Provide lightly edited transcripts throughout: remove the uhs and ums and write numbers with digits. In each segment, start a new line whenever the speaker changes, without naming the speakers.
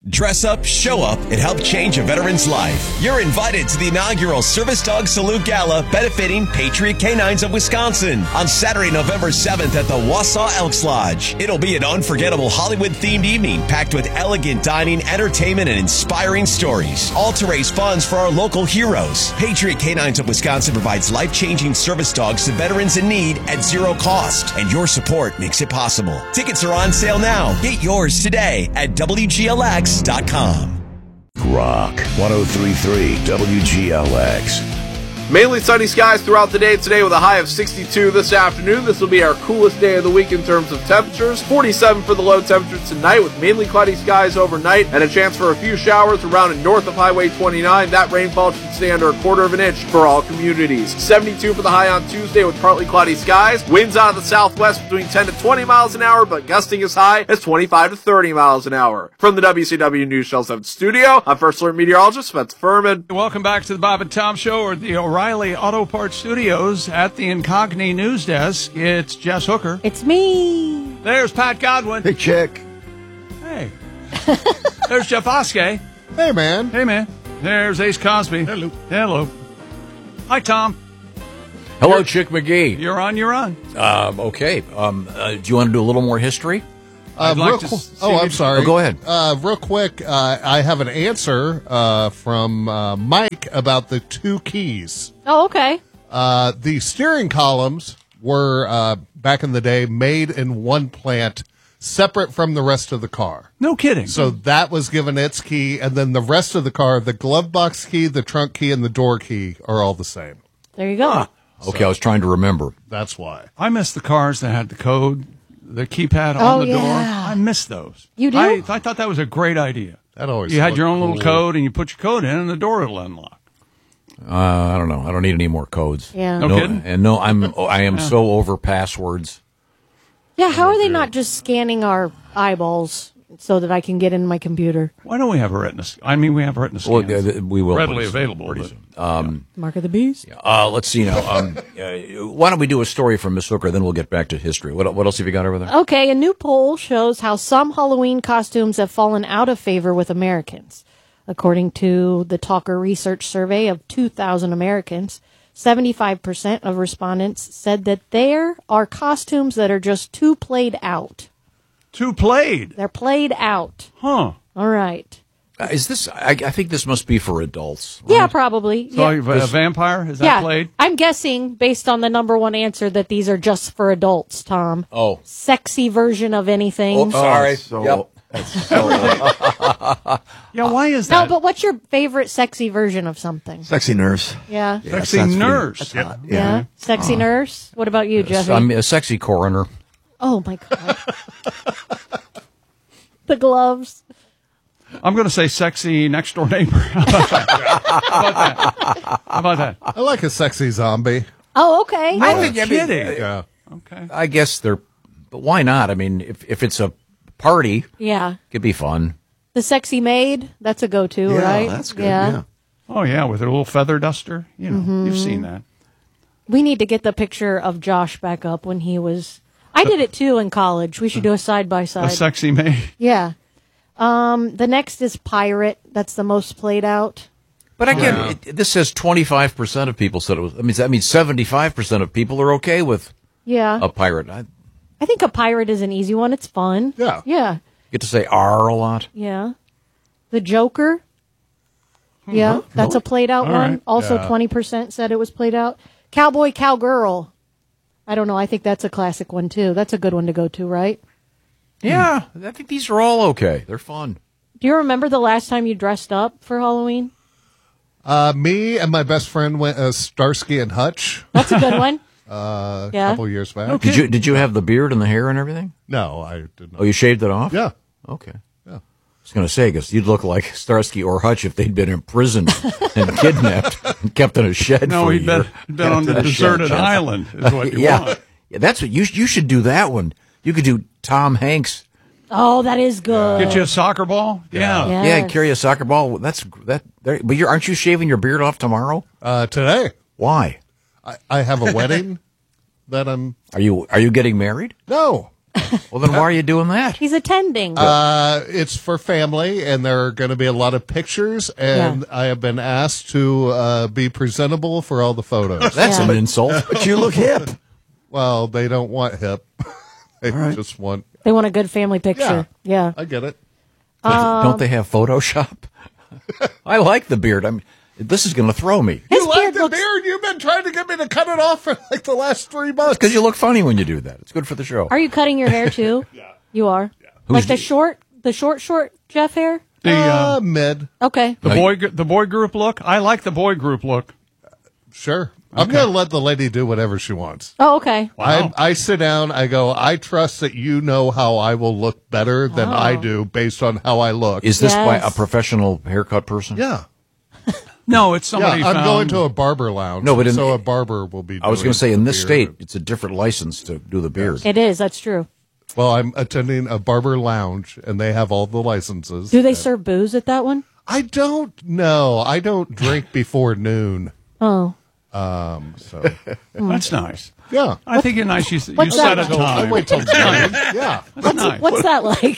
Dress up, show up, and help change a veteran's life. You're invited to the inaugural Service Dog Salute Gala benefiting Patriot Canines of Wisconsin on Saturday, November 7th at the Wausau Elks Lodge. It'll be an unforgettable Hollywood-themed evening packed with elegant dining, entertainment, and inspiring stories, all to raise funds for our local heroes. Patriot Canines of Wisconsin provides life-changing service dogs to veterans in need at zero cost, and your support makes it possible. Tickets are on sale now. Get yours today at WGLX.com.
Rock 103.3 WGLX.
Mainly sunny skies throughout the day today with a high of 62 this afternoon. This will be our coolest day of the week in terms of temperatures. 47 for the low temperatures tonight with mainly cloudy skies overnight and a chance for a few showers around and north of Highway 29. That rainfall should stay under a quarter of an inch for all communities. 72 for the high on Tuesday with partly cloudy skies. Winds out of the southwest between 10 to 20 miles an hour, but gusting as high as 25 to 30 miles an hour. From the WCW News Shell 7 studio, I'm First Alert Meteorologist Spencer Furman.
Welcome back to the Bob and Tom Show, or the O'Reilly Auto Parts Studios at the Incogni News Desk. It's Jess Hooker.
It's me.
There's Pat Godwin.
Hey, chick.
Hey. There's Jeff Oskey.
Hey, man.
Hey, man. There's Ace Cosby.
Hello.
Hello. Hi, Tom.
Hello, Chick McGee.
You're on.
Okay. Do you want to do a little more history?
I'd like to see
I'm sorry.
Oh, go ahead.
Real quick, I have an answer from Mike about the two keys.
Oh, okay.
The steering columns were, back in the day, made in one plant, separate from the rest of the car.
No kidding.
So that was given its key, and then the rest of the car, the glove box key, the trunk key, and the door key are all the same.
There you go.
Okay, I was trying to remember.
That's why.
I miss the cars that had the code, the keypad on the door. I miss those.
You do?
I thought that was a great idea.
That always
You had
looked
your own little
cool.
code, and you put your code in, and the door will unlock.
I don't know. I don't need any more codes.
Yeah.
No kidding?
And no, I am so over passwords.
Yeah, how are they not just scanning our eyeballs so that I can get in my computer?
Why don't we have a retina? We have retina
Well,
scans.
we will
readily
pretty soon,
available.
pretty
but-
soon.
Mark of the beast?
Let's see now. Why don't we do a story from Miss Hooker, then we'll get back to history. What else have you got over there?
Okay, a new poll shows how some Halloween costumes have fallen out of favor with Americans. According to the Talker Research Survey of 2,000 Americans, 75% of respondents said that there are costumes that are just too played out.
Too played.
They're played out.
Huh.
All right.
Is this? I think this must be for adults. Right?
Yeah, probably.
So
yeah.
a vampire? Is that
Yeah.
played?
I'm guessing, based on the number one answer, that these are just for adults, Tom.
Oh.
Sexy version of anything.
Oh, sorry.
So,
Yeah, why is
No,
that?
but what's your favorite sexy version of something?
Sexy nurse.
Yeah.
Sexy
that's
nurse.
Yeah. Sexy nurse. What about you, Jeffy?
I'm a sexy coroner.
Oh, my God. The gloves.
I'm going to say sexy next door neighbor. How about that?
I like a sexy zombie.
Oh, okay.
Kidding.
Yeah.
Okay.
I guess they're, but why not? I mean, if it's a party,
Yeah.
it could be fun.
The sexy maid. That's a go-to, right?
that's good. Yeah.
Oh, yeah, with a little feather duster. You know, you've seen that.
We need to get the picture of Josh back up when he was... I did it, too, in college. We should do a
A
side-by-side.
sexy maid.
Yeah. The next is pirate. That's the most played out.
But again, this says 25% of people said it was. I mean, that means 75% of people are okay with
Yeah.
a pirate.
I think a pirate is an easy one. It's fun.
Yeah.
Yeah.
Get to say "r" a lot.
Yeah. The Joker. Yeah. That's a played out
All
one.
right.
Also,
Yeah.
20% said it was played out. Cowboy, cowgirl. I don't know. I think that's a classic one, too. That's a good one to go to, right?
Yeah, I think these are all okay. They're fun.
Do you remember the last time you dressed up for Halloween?
Me and my best friend went as Starsky and Hutch
That's a good one.
a
Yeah.
couple years back.
Okay.
Did you have the beard and the hair and everything?
No, I did not.
Oh, you shaved it off?
Yeah.
Okay.
Yeah.
I was going to say, because you'd look like Starsky or Hutch if they'd been imprisoned and kidnapped and kept in a shed
No,
for a
he'd
year.
been on the deserted island, is what you
Yeah.
want.
Yeah, that's what you should do that one. You could do Tom Hanks.
Oh, that is good.
Get you a soccer ball? Yeah.
Yeah.
Yeah,
Yes.
carry a soccer ball. But aren't you shaving your beard off tomorrow?
Today,
Why?
I have a wedding that I'm.
Are you getting married?
No,
Well, then why are you doing that?
He's attending.
It's for family, and there are going to be a lot of pictures, and I have been asked to be presentable for all the photos.
That's
Yeah.
an insult.
But you look hip.
Well, they don't want hip. They just want.
They want a good family picture. Yeah.
I get it.
Don't they have Photoshop? I like the beard. This is going to throw me.
His
You like
beard
the
looks-
beard? You've been trying to get me to cut it off for like the last 3 months.
Because you look funny when you do that. It's good for the show.
Are you cutting your hair too? Yeah. You are? Yeah. Like the short Jeff hair?
The
Mid.
Okay.
the boy group look. I like the boy group look.
Sure. I'm going to let the lady do whatever she wants.
Oh, okay.
I sit down, I go, I trust that you know how I will look better than I do based on how I look.
Is this by
Yes.
a professional haircut person?
Yeah.
No, it's somebody.
Yeah, I'm
found,
going to a barber lounge.
No, but
so a barber will be
I was
doing
going to say, in this
the
state,
beard.
it's a different license to do the beard.
It is. That's true.
Well, I'm attending a barber lounge, and they have all the licenses.
Do they serve booze at that one?
I don't know. I don't drink before noon.
Oh.
So,
That's nice.
yeah.
I think it's nice. You
What's
set
that?
a
I
time.
wait till 9. Yeah.
That's nice.
What's that like?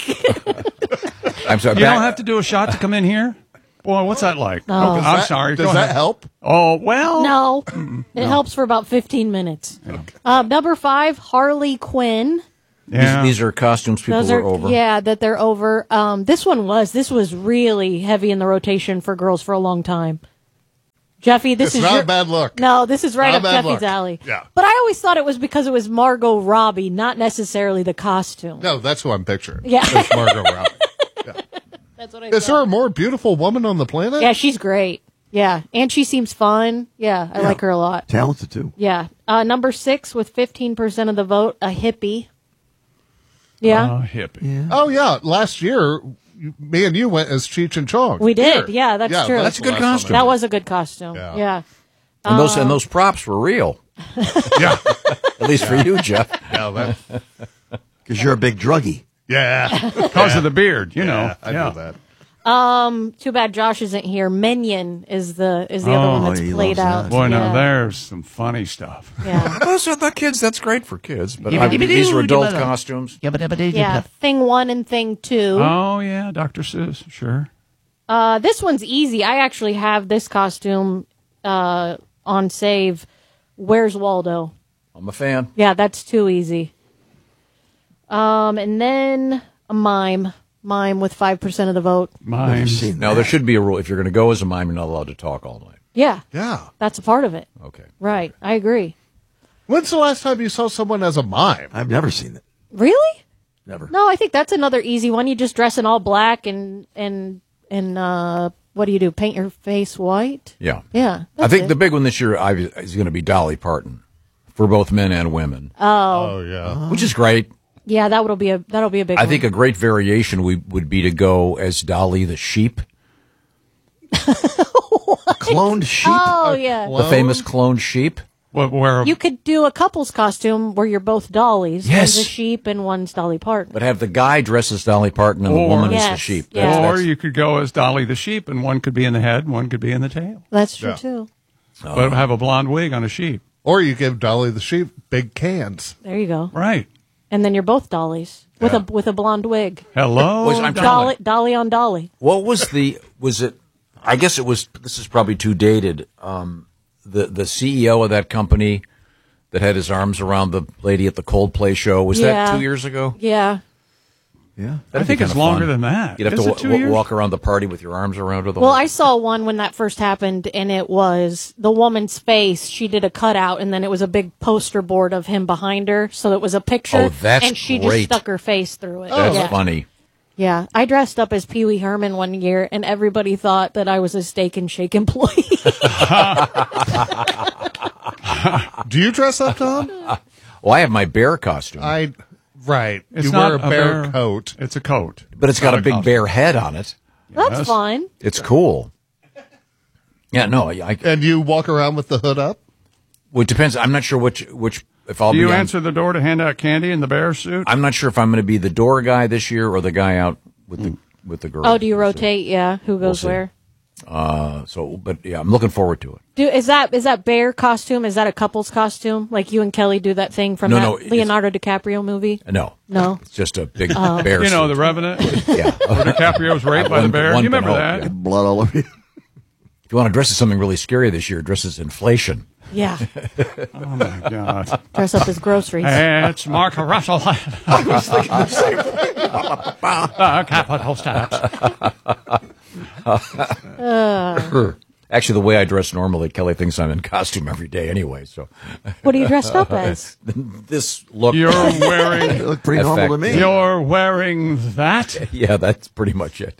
I'm sorry.
You don't have to do a shot to come in here? Boy, what's that like?
No.
Okay, I'm sorry.
Does
Go
that
ahead.
help?
Oh, well.
No. It helps for about 15 minutes. Number 5, Harley Quinn.
Yeah.
These are costumes people
Those
are
are
over.
Yeah, that they're over. This was really heavy in the rotation for girls for a long time. Jeffy, this
It's
is
not
your,
a bad look.
No, this is right
Not a
up
bad
Jeffy's
look.
alley.
Yeah.
But I always thought it was because it was Margot Robbie, not necessarily the costume.
No, that's who I'm picturing.
Yeah.
It's Margot Robbie.
That's what I
Is there a more beautiful woman on the planet?
Yeah, she's great. Yeah, and she seems fun. Yeah, I like her a lot.
Talented, too.
Yeah. Number 6 with 15% of the vote, a hippie. Yeah,
Hippie.
Oh, yeah. Last year, me and you went as Cheech and Chong.
we did.
Here.
Yeah, that's true.
That's a good
the last
costume.
That was a good costume.
Yeah.
Yeah.
And those props were real.
Yeah.
At least for you, Jeff.
Yeah.
Because you're a big druggie.
Yeah.
Because of the beard, you know.
I know that.
Too bad Josh isn't here. Minion is the other one that's
he
played
loves
out.
that.
Boy,
yeah.
now there's some funny stuff.
Yeah.
Those are the kids. That's great for kids. But these are adult costumes.
Yeah. Thing 1 and Thing 2.
Oh, yeah, Dr. Seuss, sure.
This one's easy. I actually have this costume on save. Where's Waldo?
I'm a fan.
Yeah, that's too easy. And then a mime. Mime with 5% of the vote.
Mine.
Now, there should be a rule. If you're going to go as a mime, you're not allowed to talk all night.
Yeah.
Yeah.
That's a part of it.
Okay.
Right. I agree.
When's the last time you saw someone as a mime?
I've never seen it.
Really?
Never.
No, I think that's another easy one. You just dress in all black and what do you do? Paint your face white?
Yeah.
Yeah.
I think the big one this year is going to be Dolly Parton for both men and women,
Oh, yeah.
which is great.
Yeah, that'll be a big one.
I think a great variation would be to go as Dolly the sheep,
Cloned sheep.
Oh, yeah.
the famous cloned sheep.
Where
You could do a couple's costume where you're both dollies.
Yes.
One's a sheep and one's Dolly Parton.
But have the guy dress as Dolly Parton and the
Or-
woman as the
Yes,
sheep.
yeah.
Or you could go as Dolly the sheep, and one could be in the head, and one could be in the tail.
That's true,
Yeah.
too.
But have a blonde wig on a sheep.
Or you give Dolly the sheep big cans.
There you go.
Right.
And then you're both dollies with a blonde wig.
Hello,
I'm
Dolly.
Dolly on Dolly.
What was it? I guess it was, this is probably too dated. The CEO of that company that had his arms around the lady at the Coldplay show, was
Yeah.
that 2 years ago?
Yeah.
Yeah.
I think it's longer than that.
You'd have
Is
to
it 2 years?
walk around the party with your arms around her.
Well, I saw one when that first happened, and it was the woman's face. She did a cutout, and then it was a big poster board of him behind her. So it was a picture,
Oh, that's
and she
great.
just stuck her face through it.
That's
yeah.
funny.
Yeah, I dressed up as Pee Wee Herman one year, and everybody thought that I was a Steak and Shake employee.
Do you dress up, Tom?
Well, I have my bear costume,
Right.
It's
you
not
wear a bear coat.
It's a coat.
but it's got a
not
big
costume.
bear head on it.
That's
Yes.
fun.
It's cool. Yeah, no,
And you walk around with the hood up?
well, it depends. I'm not sure which if I'll
Do
be
you
on-
answer the door to hand out candy in the bear suit?
I'm not sure if I'm going to be the door guy this year or the guy out with the girl.
Oh, do you rotate? Yeah, who goes
see.
where?
But yeah, I'm looking forward to it.
Is that bear costume? Is that a couple's costume? Like you and Kelly do that thing from Leonardo DiCaprio movie?
No.
No.
It's just a big bear
You know,
suit.
The Revenant?
Yeah.
Where DiCaprio's raped by the bear. You remember that?
Yeah.
Blood all over you.
If you want to dress as something really scary this year, dress as inflation.
Yeah.
Oh, my God.
Dress up as groceries.
It's Mark Russell. I was thinking the same thing. Capital steps.
Actually, the way I dress normally, Kelly thinks I'm in costume every day anyway. So
What are you dressed up as?
this look.
You're wearing...
They look pretty normal to me.
You're wearing that?
Yeah, that's pretty much it.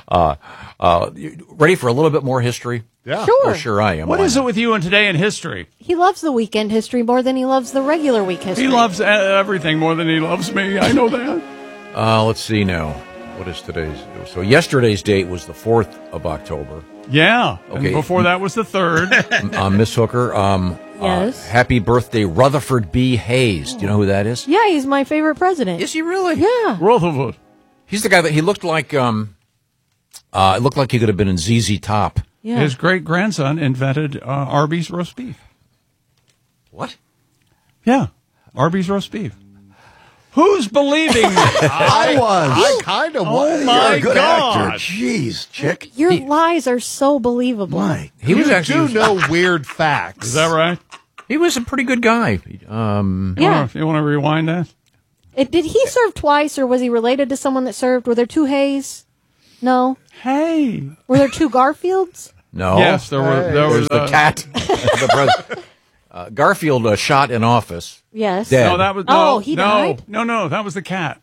You ready for a little bit more history?
Yeah.
Sure.
Oh, sure I am.
What
Why
is
not?
it with you and Today in History?
He loves the weekend history more than he loves the regular week history.
He loves everything more than he loves me. I know that.
Let's see now. What is today's? So yesterday's date was the 4th of October.
Yeah.
Okay.
And before that was the 3rd.
Miss Hooker,
Yes.
happy birthday, Rutherford B. Hayes. Do you know who that is?
Yeah, he's my favorite president.
Is he really?
Yeah.
Rutherford.
He's the guy that he looked like. It looked like he could have been in ZZ Top.
Yeah.
His great-grandson invented Arby's roast beef.
What?
Yeah. Arby's roast beef. Who's believing this?
I was.
I kind of was.
You're
my
a good
God.
actor. Jeez, chick.
Your lies are so believable.
Why?
He was
You
actually.
do know weird facts.
Is that right?
He was a pretty good guy.
Yeah.
You want to rewind that?
Did he serve twice, or was he related to someone that served? Were there two Hayes? No.
Hey.
Were there two Garfields?
No.
Yes, there
There's
was
the cat. The president. Garfield shot in office.
Yes.
Dead.
No, that was
he
no,
died?
No, that was the cat.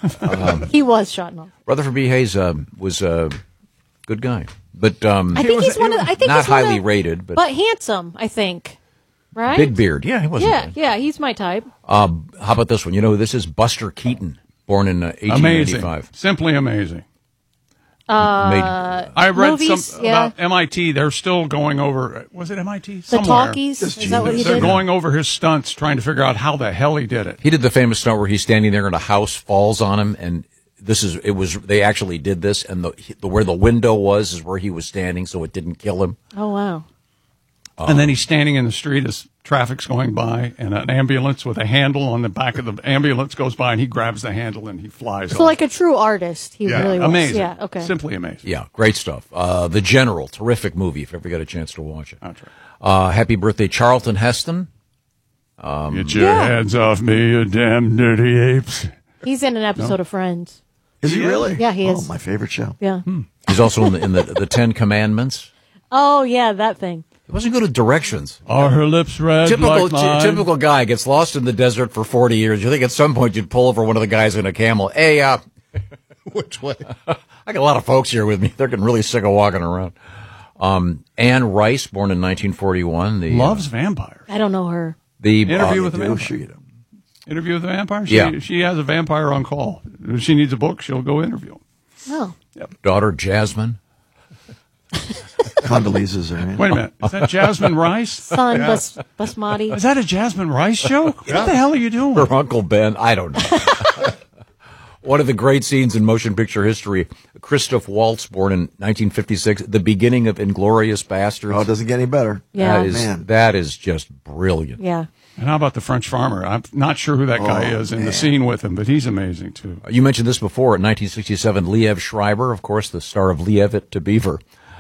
He was shot off.
Rutherford B. Hayes was a good guy, but
I think he's one of. I think
not
he's one
highly
of,
rated, but
handsome. I think. Right.
big beard. Yeah, he wasn't.
Yeah,
bad.
yeah, he's my type.
How about this one? You know who this is? Buster Keaton, born in
Amazing.
1895.
Simply amazing.
Made-
I read
movies,
some
yeah.
about MIT. They're still going over. Was it MIT?
The
Somewhere.
talkies.
Just
Is that what he
They're
did?
going over his stunts, trying to figure out how the hell he did it.
he did the famous stunt where he's standing there and a house falls on him, and they actually did this, and the where the window was is where he was standing, so it didn't kill him.
Oh wow.
And then he's standing in the street as traffic's going by, and an ambulance with a handle on the back of the ambulance goes by, and he grabs the handle and he flies
So
off.
like a true artist, he really was.
Amazing.
Yeah. Okay.
Simply amazing.
Yeah, great stuff. The General, terrific movie. If you ever get a chance to watch it.
That's right.
Happy birthday, Charlton Heston.
Get your
Yeah.
hands off me, you damn dirty apes.
He's in an episode of Friends.
Is he really?
Yeah, he
Oh,
is.
my favorite show.
Yeah.
He's also in the Ten Commandments.
Oh yeah, that thing.
He wasn't good at directions.
Are her lips red
Typical
like mine?
typical guy gets lost in the desert for 40 years. You think at some point you'd pull over one of the guys in a camel. Hey,
Which way?
I got a lot of folks here with me. They're getting really sick of walking around. Anne Rice, born in 1941.
Loves vampires.
I don't know her.
the
Interview with a
Oh,
vampire.
sure you don't.
Interview with a vampire?
Yeah.
She has a vampire on call. If she needs a book, she'll go interview him.
Oh.
daughter Jasmine.
Condoleezas are in.
Wait a minute. Is that Jasmine Rice?
Son Basmati.
Is that a Jasmine Rice show? What the hell are you doing?
Her Uncle Ben. I don't know. One of the great scenes in motion picture history. Christoph Waltz, born in 1956, the beginning of Inglourious Bastards.
Oh, it doesn't get any better.
Yeah.
Man.
That is just brilliant.
Yeah.
And how about the French farmer? I'm not sure who that guy
Oh,
is in the
man.
scene with him, but he's amazing too.
You mentioned this before. In 1967, Liev Schreiber, of course, the star of Liev to Beaver.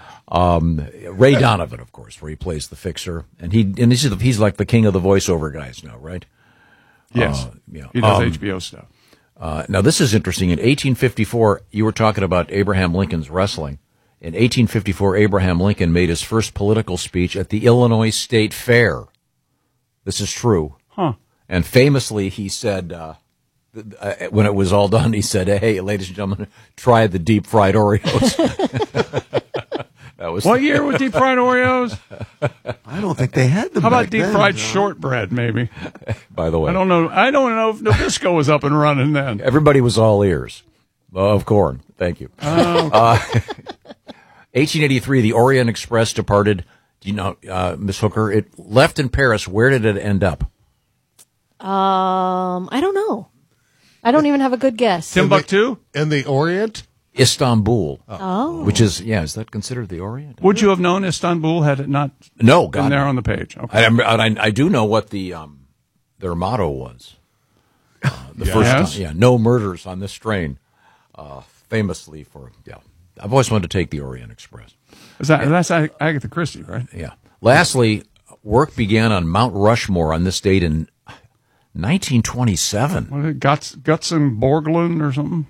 Ray Donovan, of course, where he plays the fixer, and he's like the king of the voiceover guys now, right?
Yes.
Yeah.
He does HBO stuff.
Now this is interesting. In 1854, you were talking about Abraham Lincoln's wrestling. In 1854, Abraham Lincoln made his first political speech at the Illinois State Fair. This is true.
Huh.
And famously, he said, when it was all done, he said, "Hey, ladies and gentlemen, try the deep fried Oreos." That was
What year was deep fried Oreos?
I don't think they had them.
How about
back
deep
then.
fried shortbread, maybe?
by the way.
I don't know if Nabisco was up and running then.
Everybody was all ears. Of corn. Thank you. 1883, the Orient Express departed. Do you know, Miss Hooker? It left in Paris. Where did it end up?
I don't know. I don't even have a good guess.
Timbuktu?
In the Orient?
Istanbul.
Oh.
Which is that considered the Orient?
Would you have known Istanbul had it not
No,
been
God,
there
no.
on the page? Okay.
I do know what the their motto was. The first
Yes?
time, no murders on this train. Famously for I've always wanted to take the Orient Express.
That's Agatha Christie, right?
Yeah. Lastly, work began on Mount Rushmore on this date in 1927.
What is it, Gutzon Borglund or something?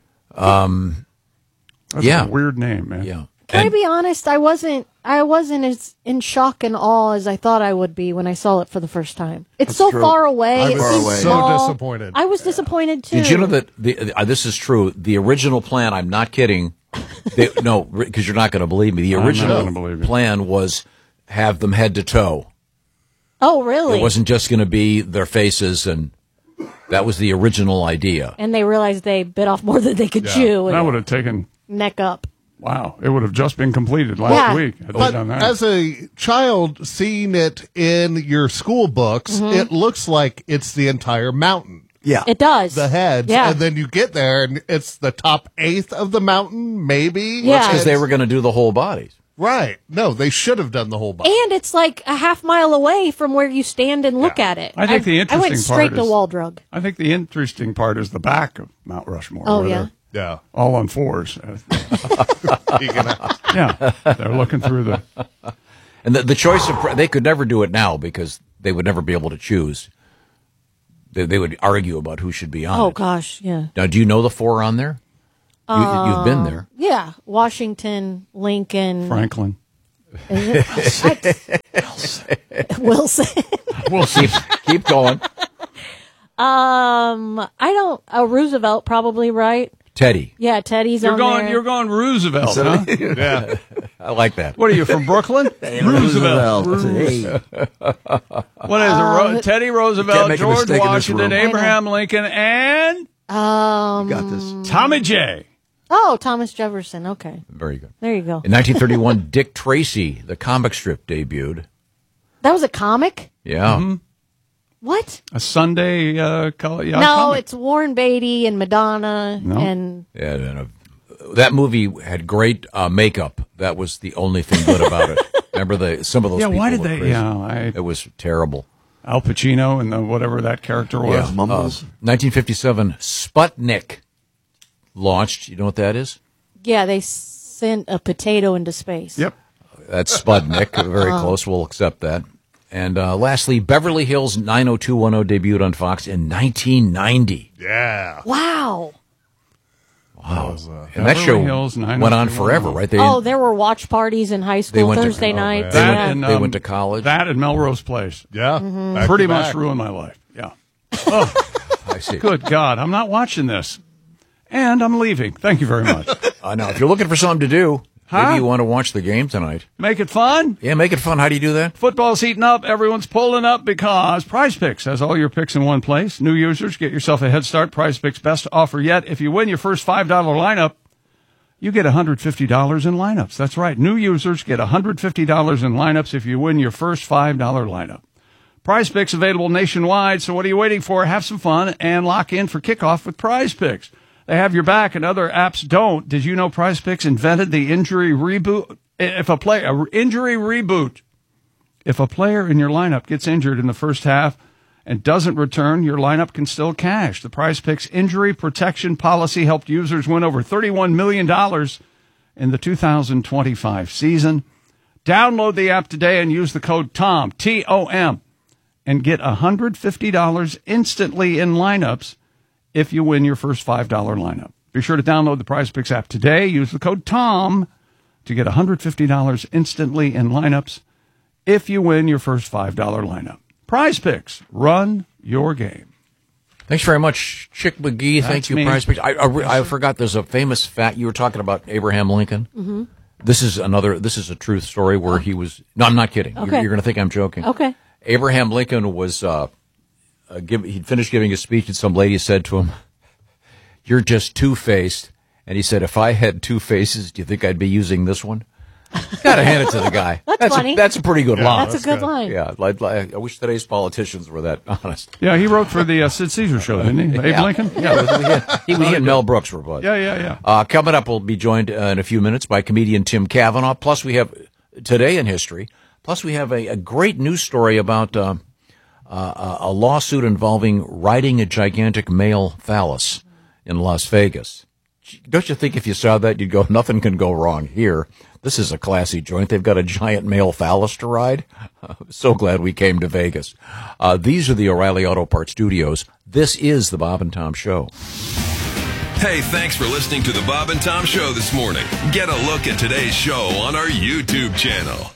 That's
Yeah.
a weird name, man.
Yeah.
Can I be honest? I wasn't as in shock and awe as I thought I would be when I saw it for the first time. It's so
true.
far away.
I'm
It
far
seems
away.
So
small.
disappointed.
I was disappointed too.
Did you know that this is true? The original plan, I'm not kidding. No, because you're not going to believe me. The
I'm not
original
gonna believe you.
plan was have them head to toe.
Oh, really?
It wasn't just going to be their faces, and that was the original idea.
And they realized they bit off more than they could chew.
That
And
would have taken,
neck up.
wow, it would have just been completed last
Yeah.
week had they
But
done that.
as a child seeing it in your school books, it looks like it's the entire mountain.
Yeah.
It does.
The heads,
Yeah.
and then you get there, and it's the top eighth of the mountain, maybe.
Yeah.
Because they were going to do the whole bodies.
Right. No, they should have done the whole body.
And it's like a half mile away from where you stand and look at it.
I think the
I
interesting
went straight
part
to
is-
Waldrug.
I think the interesting part is the back of Mount Rushmore.
Oh,
where
yeah.
they're
Yeah.
all on fours.
Speaking of-
Yeah, they're looking through the.
And the choice of they could never do it now because they would never be able to choose. They would argue about who should be on
Oh,
it.
gosh, yeah.
Now, do you know the four on there? You've been there.
Yeah. Washington, Lincoln.
Franklin.
Is it? Wilson.
We'll see.
Keep going.
I don't. Roosevelt probably, right?
Teddy.
Yeah, Teddy's
You're
on
going.
there.
You're going Roosevelt, huh?
yeah.
I like that.
What are you from Brooklyn? Roosevelt.
Hey,
What is it? Teddy Roosevelt,
can't make a
George
mistake in this
Washington,
room.
Abraham Lincoln, and
you got this.
Tommy J.
Oh, Thomas Jefferson. Okay,
Very good.
there you go.
In 1931, Dick Tracy, the comic strip, debuted.
That was a comic.
Yeah.
What?
A Sunday color. Yeah,
No,
comic.
it's Warren Beatty and Madonna
No.
and
Yeah, that movie had great makeup. That was the only thing good about it. Remember some of those
Yeah,
people
why did
were
they?
crazy.
Yeah,
It was terrible.
Al Pacino and whatever that character was.
Mumbles.
1957, Sputnik launched. You know what that is?
yeah, they sent a potato into space.
Yep.
That's Sputnik. Very close. We'll accept that. And lastly, Beverly Hills 90210 debuted on Fox in 1990.
Yeah.
Wow.
Wow. And
Beverly
that show
Hills
went on
90210.
forever, right?
Oh, there were watch parties in high
They
school
went to-
Thursday
oh,
nights.
man.
That
yeah.
and
They went to college.
That and Melrose Place.
Yeah. Back
Pretty
to
much
back.
ruined my life. Yeah.
I see.
Good God, I'm not watching this, and I'm leaving. Thank you very much.
Now, if you're looking for something to do,
Huh?
maybe you want to watch the game tonight.
Make it fun.
Yeah, make it fun. How do you do that?
Football's heating up. Everyone's pulling up because Prize Picks has all your picks in one place. New users, get yourself a head start. Prize Picks' best offer yet. If you win your first $5 lineup, you get $150 in lineups. That's right. New users get $150 in lineups if you win your first $5 lineup. Prize Picks available nationwide, so what are you waiting for? Have some fun and lock in for kickoff with Prize Picks. They have your back and other apps don't. Did you know Prize Picks invented the injury reboot? If a player in your lineup gets injured in the first half and doesn't return, your lineup can still cash. The Prize Picks injury protection policy helped users win over $31 million in the 2025 season. Download the app today and use the code TOM, T-O-M, and get $150 instantly in lineups if you win your first $5 lineup. Be sure to download the Prize Picks app today. Use the code TOM to get $150 instantly in lineups if you win your first $5 lineup. Prize Picks, run your game.
Thanks very much, Chick McGee. Thank
That's
you,
me.
Prize Picks. I forgot there's a famous fact. You were talking about Abraham Lincoln. Mm-hmm. This is a truth story where he was. No, I'm not kidding.
Okay.
You're going to think I'm joking.
Okay.
Abraham Lincoln was. He'd finished giving a speech, and some lady said to him, "You're just two-faced." And he said, "If I had two faces, do you think I'd be using this one?" Gotta hand it to the guy.
That's funny.
That's a pretty good line.
That's a good line.
Yeah, I wish today's politicians were that honest.
Yeah, he wrote for the Sid Caesar show, didn't he? Abe Lincoln?
Yeah, he and Mel Brooks were buds.
Yeah.
Coming up, we'll be joined in a few minutes by comedian Tim Cavanaugh. Plus, we have Today in History. Plus, we have a great news story about a lawsuit involving riding a gigantic male phallus in Las Vegas. Don't you think if you saw that, you'd go, nothing can go wrong here. This is a classy joint. They've got a giant male phallus to ride. So glad we came to Vegas. These are the O'Reilly Auto Parts studios. This is the Bob and Tom Show.
Hey, thanks for listening to the Bob and Tom Show this morning. Get a look at today's show on our YouTube channel.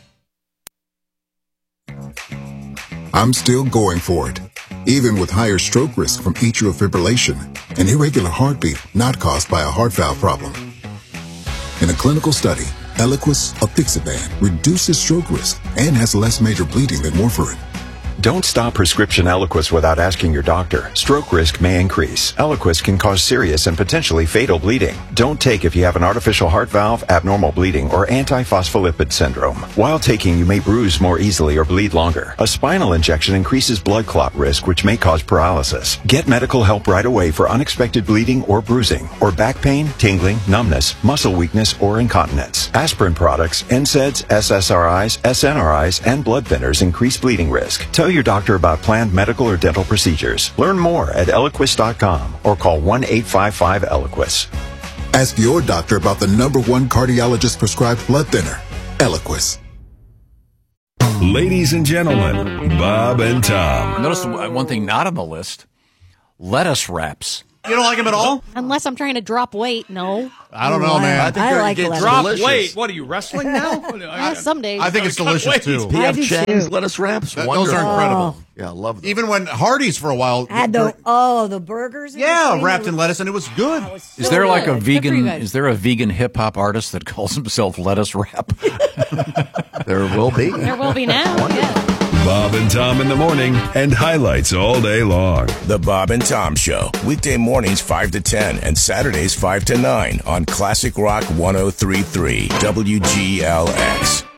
I'm still going for it, even with higher stroke risk from atrial fibrillation, an irregular heartbeat not caused by a heart valve problem. In a clinical study, Eliquis, apixaban, reduces stroke risk and has less major bleeding than warfarin.
Don't stop prescription Eliquis without asking your doctor. Stroke risk may increase. Eliquis can cause serious and potentially fatal bleeding. Don't take if you have an artificial heart valve, abnormal bleeding, or antiphospholipid syndrome. While taking, you may bruise more easily or bleed longer. A spinal injection increases blood clot risk, which may cause paralysis. Get medical help right away for unexpected bleeding or bruising, or back pain, tingling, numbness, muscle weakness, or incontinence. Aspirin products, NSAIDs, SSRIs, SNRIs, and blood thinners increase bleeding risk. Tell your doctor about planned medical or dental procedures. Learn more at Eliquis.com or call 1-855-ELIQUIS.
Ask your doctor about the #1 cardiologist prescribed blood thinner, Eliquis.
Ladies and gentlemen, Bob and Tom.
Notice one thing not on the list, lettuce wraps.
You don't like them at all?
Unless I'm trying to drop weight, no.
I don't know, man.
I think
I like
it's
lettuce.
Drop
delicious.
weight. What are you, wrestling now?
Some days.
I think it's delicious, too.
P.F.
do
Chang's
too.
lettuce wraps.
Those
Wonderful.
are incredible.
Yeah, I love them.
Even when Hardee's for a while.
Had the burgers. And
Yeah,
everything.
wrapped in lettuce, and it was good.
Is there like a
good. Good for you
vegan?
guys.
Is there a vegan hip hop artist that calls himself Lettuce Wrap?
There will be.
There will be now. Yeah.
Bob and Tom in the morning and highlights all day long.
The Bob and Tom Show, weekday mornings 5 to 10 and Saturdays 5 to 9 on Classic Rock 103.3 WGLX.